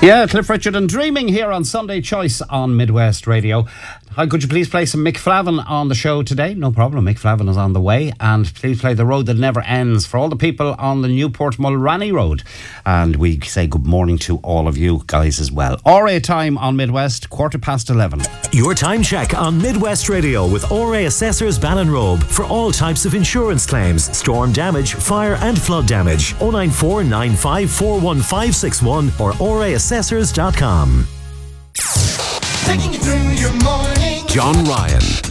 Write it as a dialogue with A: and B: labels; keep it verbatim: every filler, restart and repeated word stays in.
A: Yeah, Cliff Richard and Dreaming here on Sunday Choice on Midwest Radio. Hi, could you please play some Mick Flavin on the show today? No problem, Mick Flavin is on the way. And please play The Road That Never Ends for all the people on the Newport Mulranny Road. And we say good morning to all of you guys as well. R A time on Midwest, quarter past eleven.
B: Your time check on Midwest Radio with R A Assessors Ballinrobe for all types of insurance claims, storm damage, fire and flood damage. oh nine four nine five four one five six one or r a assessors dot com.
C: Taking you through your morning.
B: John Ryan.